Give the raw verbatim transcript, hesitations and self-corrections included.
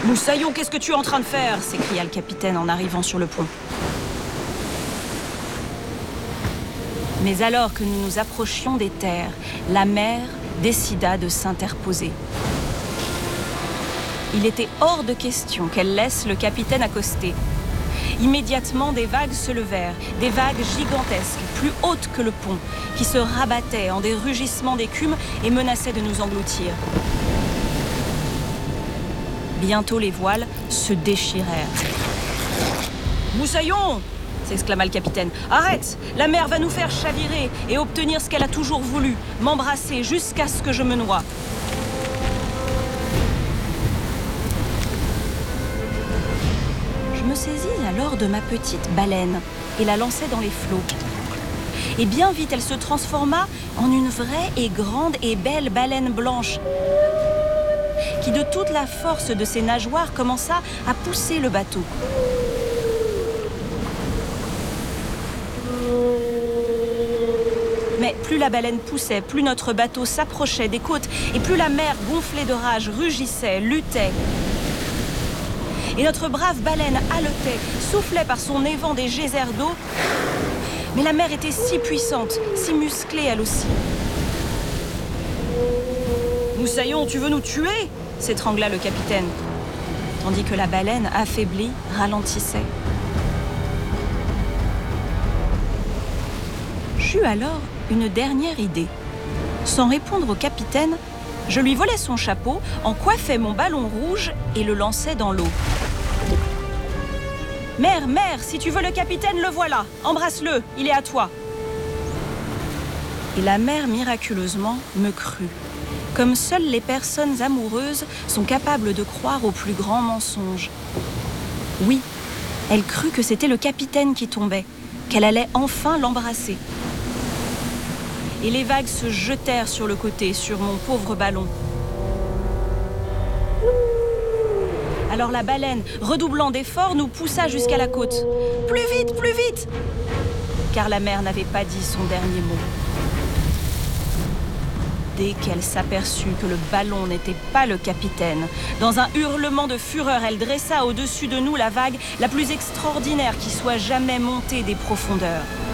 « Moussaillon, qu'est-ce que tu es en train de faire ?» s'écria le capitaine en arrivant sur le pont. Mais alors que nous nous approchions des terres, la mer décida de s'interposer. Il était hors de question qu'elle laisse le capitaine accoster. Immédiatement, des vagues se levèrent, des vagues gigantesques, plus hautes que le pont, qui se rabattaient en des rugissements d'écume et menaçaient de nous engloutir. Bientôt, les voiles se déchirèrent. « Moussaillon !» s'exclama le capitaine. « Arrête! La mer va nous faire chavirer et obtenir ce qu'elle a toujours voulu, m'embrasser jusqu'à ce que je me noie. » Je me saisis alors de ma petite baleine et la lançai dans les flots. Et bien vite, elle se transforma en une vraie et grande et belle baleine blanche qui, de toute la force de ses nageoires, commença à pousser le bateau. Mais plus la baleine poussait, plus notre bateau s'approchait des côtes et plus la mer, gonflée de rage, rugissait, luttait. Et notre brave baleine haletait, soufflait par son évent des geysers d'eau. Mais la mer était si puissante, si musclée elle aussi. « Moussaillon, tu veux nous tuer ?» s'étrangla le capitaine, tandis que la baleine, affaiblie, ralentissait. J'eus alors une dernière idée. Sans répondre au capitaine, je lui volai son chapeau, en coiffai mon ballon rouge et le lançai dans l'eau. « Mère, mère, si tu veux le capitaine, le voilà. Embrasse-le, il est à toi. » Et la mère, miraculeusement, me crut. Comme seules les personnes amoureuses sont capables de croire aux plus grands mensonges. Oui, elle crut que c'était le capitaine qui tombait, qu'elle allait enfin l'embrasser. Et les vagues se jetèrent sur le côté, sur mon pauvre ballon. Alors la baleine, redoublant d'efforts, nous poussa jusqu'à la côte. « Plus vite, plus vite !» Car la mère n'avait pas dit son dernier mot. Dès qu'elle s'aperçut que le ballon n'était pas le capitaine, dans un hurlement de fureur, elle dressa au-dessus de nous la vague la plus extraordinaire qui soit jamais montée des profondeurs.